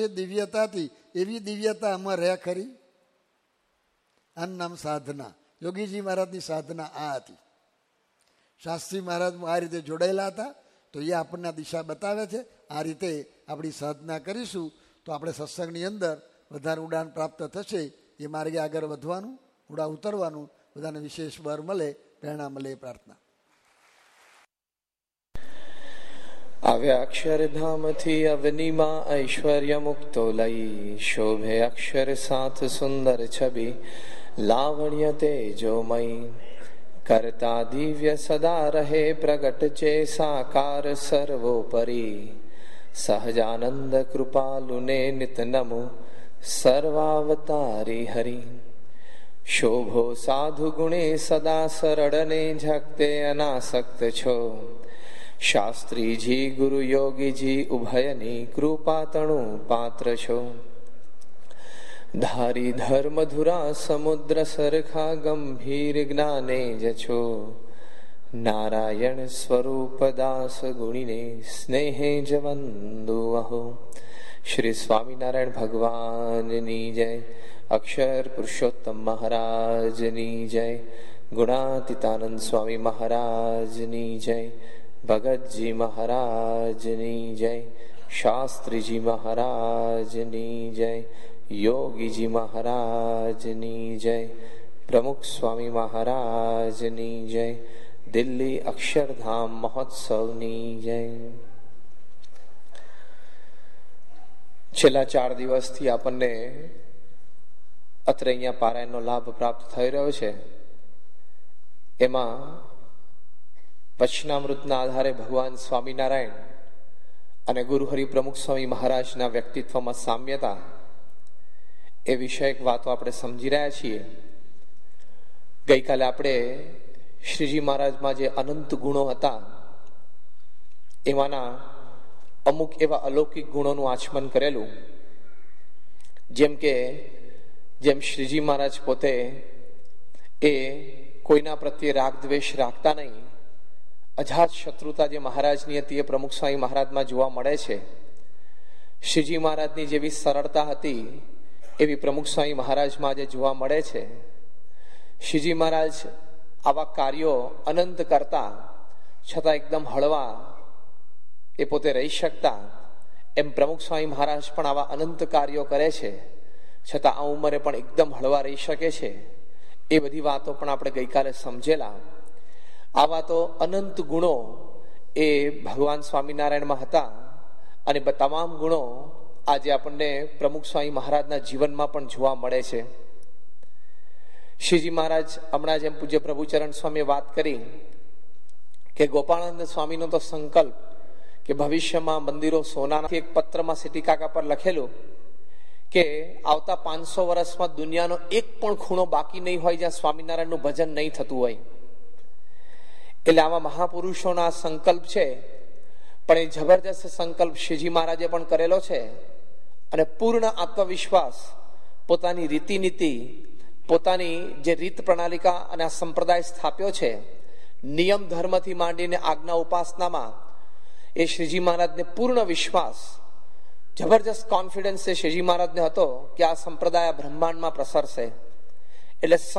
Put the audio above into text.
જે દિવ્યતા હતી એવી દિવ્યતા આમાં રહે ખરી? આનું નામ સાધના. યોગીજી મહારાજની સાધના આ હતી. શાસ્ત્રી મહારાજ આ રીતે જોડાયેલા હતા, તો એ આપણને દિશા બતાવે છે. આ રીતે આપણી સાધના કરીશું તો આપણે સત્સંગની અંદર વધારે ઉડાન પ્રાપ્ત થશે. એ માર્ગે આગળ વધવાનું, ઉડા ઉતરવાનું, બધાને વિશેષ બળ મળે, પ્રેરણા મળે એ પ્રાર્થના. આવ્યા અક્ષરધામથી અવનીમાં ઐશ્વર્ય મુક્તો લઈ, શોભે અક્ષર સાથ સુંદર છબી, લાવણ્ય તેજોમય, કરતા દિવ્ય સદા રહે પ્રગટ ચે સાકાર સર્વોપરી, સહજાનંદ કૃપાલુને નિત નમો સર્વાવતારી હરિ. શોભો સાધુ ગુણે સદા સરળને ઝકતે અનાસક્ત છો, શાસ્ત્રીજી ગુરુ યોગીજી ઉભયની કૃપા તણુ પાત્ર છો. ધારી ધર્મધુરા સમુદ્ર સરખા ગંભીર જ્ઞાને જ છો, નારાયણ સ્વરૂપ દાસ ગુણીને સ્નેહે જ વંદુ અહો. શ્રી સ્વામિનારાયણ ભગવાનની જય. અક્ષર પુરુષોત્તમ મહારાજની જય. ગુણાતીતાનંદ સ્વામી મહારાજની જય. ભગતજી મહારાજની જય. શાસ્ત્રીજી મહારાજની જય. યોગીજી મહારાજની જય. પ્રમુખ સ્વામી મહારાજની જય. દિલ્હી અક્ષરધામ મહોત્સવની જય. છેલ્લા 4 દિવસથી આપણને અત્રે અહીંયા પારાયણનો લાભ પ્રાપ્ત થઈ રહ્યો છે. એમાં વચનામૃતના આધારે ભગવાન સ્વામિનારાયણ અને ગુરુ હરિ પ્રમુખ સ્વામી મહારાજના વ્યક્તિત્વમાં સામ્યતા એ વિષયક વાતો આપણે સમજી રહ્યા છીએ. ગઈકાલે આપણે શ્રીજી મહારાજમાં જે અનંત ગુણો હતા એમાંના અમુક એવા અલૌકિક ગુણોનું આચમન કરેલું. જેમ શ્રીજી મહારાજ પોતે એ કોઈના પ્રત્યે રાગ દ્વેષ રાખતા નહીં. અજાત શત્રુતા જે મહારાજની હતી એ પ્રમુખ સ્વામી મહારાજમાં જોવા મળે છે. શ્રીજી મહારાજની જેવી સરળતા હતી એવી પ્રમુખ સ્વામી મહારાજમાં જે જોવા મળે છે. શ્રીજી મહારાજ આવા કાર્યો અનંત કરતા છતાં એકદમ હળવા એ પોતે રહી શકતા, એમ પ્રમુખ સ્વામી મહારાજ પણ આવા અનંત કાર્યો કરે છે છતાં આ ઉંમરે પણ એકદમ હળવા રહી શકે છે. એ બધી વાતો પણ આપણે ગઈકાલે સમજેલા. આ વાતો અનંત ગુણો એ ભગવાન સ્વામિનારાયણમાં હતા અને તમામ ગુણો આજે આપણને પ્રમુખ સ્વામી મહારાજના જીવનમાં પણ જોવા મળે છે. શ્રીજી મહારાજ હમણાં જેમ પૂજ્ય પ્રભુચરણ સ્વામીએ વાત કરી કે ગોપાળાનંદ સ્વામીનો તો સંકલ્પ કે ભવિષ્યમાં મંદિરો સોનાના, એક પત્રમાં સિટી કાકા પર લખેલું કે આવતા 500 વર્ષમાં દુનિયાનો એક પણ ખૂણો બાકી નહીં હોય જ્યાં સ્વામિનારાયણનું ભજન નહીં થતું હોય. એટલે આવા મહાપુરુષોના સંકલ્પ છે, પણ એ જબરજસ્ત સંકલ્પ શ્રીજી મહારાજે પણ કરેલો છે અને પૂર્ણ આત્મવિશ્વાસ, પોતાની રીતિનીતિ, પોતાની જે રીત પ્રણાલિકા અને આ સંપ્રદાય સ્થાપ્યો છે, નિયમ ધર્મથી માંડીને આજ્ઞા ઉપાસનામાં એ શ્રીજી મહારાજને પૂર્ણ વિશ્વાસ, જબરજસ્ત કોન્ફિડન્સ એ શ્રીજી મહારાજને હતો કે આ સંપ્રદાય બ્રહ્માંડમાં પ્રસરશે. એટલે